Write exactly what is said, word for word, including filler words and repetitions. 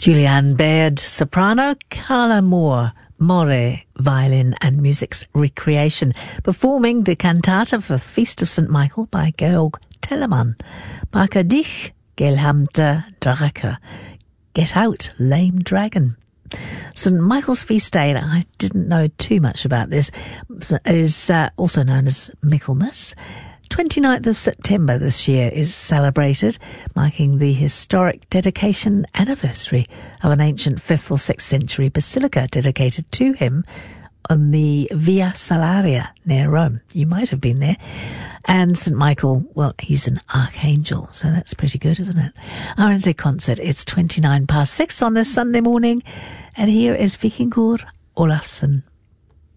Julianne Baird, soprano, Carla Moore, More, violin and music's recreation, performing the cantata for Feast of Saint Michael by Georg Telemann. Parker dich, Gelähmter Drake. Get out, lame dragon. Saint Michael's feast day, and I didn't know too much about this, is uh, also known as Michaelmas. twenty-ninth of September this year is celebrated, marking the historic dedication anniversary of an ancient fifth or sixth century basilica dedicated to him on the Via Salaria near Rome. You might have been there. And Saint Michael, well, he's an archangel, so that's pretty good, isn't it? R N Z Concert, it's twenty-nine past six on this Sunday morning, and here is Vikingur Olafsson.